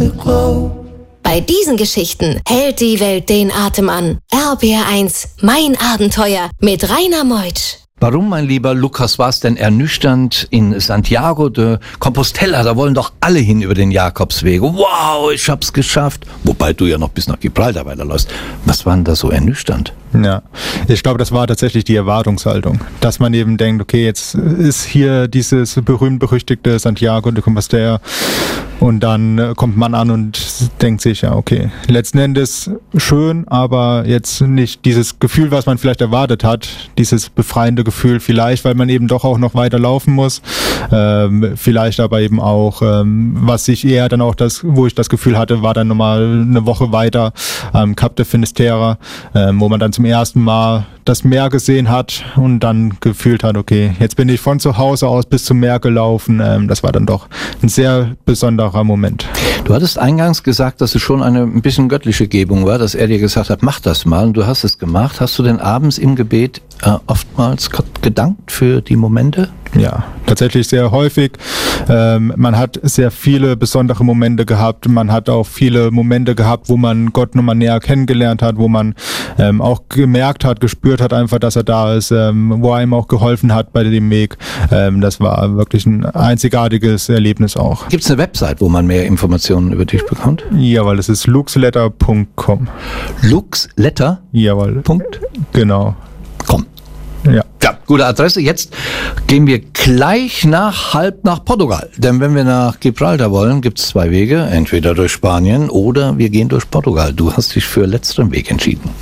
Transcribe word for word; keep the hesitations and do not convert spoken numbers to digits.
to glow. Bei diesen Geschichten hält die Welt den Atem an. R B R eins, mein Abenteuer mit Rainer Meutsch. Warum, mein lieber Lukas, war es denn ernüchternd in Santiago de Compostela? Da wollen doch alle hin über den Jakobsweg. Wow, ich hab's geschafft. Wobei du ja noch bis nach Gibraltar weiterläufst. Was war denn da so ernüchternd? Ja, ich glaube, das war tatsächlich die Erwartungshaltung, dass man eben denkt, okay, jetzt ist hier dieses berühmt-berüchtigte Santiago de Compostela und dann kommt man an und denkt sich, ja, okay, letzten Endes schön, aber jetzt nicht dieses Gefühl, was man vielleicht erwartet hat, dieses befreiende Gefühl vielleicht, weil man eben doch auch noch weiter laufen muss, ähm, vielleicht aber eben auch, ähm, was ich eher dann auch das, wo ich das Gefühl hatte, war dann nochmal eine Woche weiter am Cap de Finisterre, ähm, wo man dann zum ersten Mal das Meer gesehen hat und dann gefühlt hat, okay, jetzt bin ich von zu Hause aus bis zum Meer gelaufen. Ähm, das war dann doch ein sehr besonderer Moment. Du hattest eingangs gesagt, dass es schon eine ein bisschen göttliche Gebung war, dass er dir gesagt hat, mach das mal, und du hast es gemacht. Hast du denn abends im Gebet äh, oftmals Gott gedankt für die Momente? Ja, tatsächlich sehr häufig. Ähm, man hat sehr viele besondere Momente gehabt. Man hat auch viele Momente gehabt, wo man Gott nochmal näher kennengelernt hat, wo man ähm, auch gemerkt hat, gespürt hat einfach, dass er da ist, ähm, wo er ihm auch geholfen hat bei dem Weg. Ähm, das war wirklich ein einzigartiges Erlebnis auch. Gibt es eine Website, wo man mehr Informationen über dich bekommt? Jawohl, das ist luxletter punkt com. Luxletter? Jawohl. Punkt? Genau. Komm. Ja. Ja, gute Adresse. Jetzt gehen wir gleich nach halb nach Portugal. Denn wenn wir nach Gibraltar wollen, gibt es zwei Wege. Entweder durch Spanien oder wir gehen durch Portugal. Du hast dich für letzteren Weg entschieden.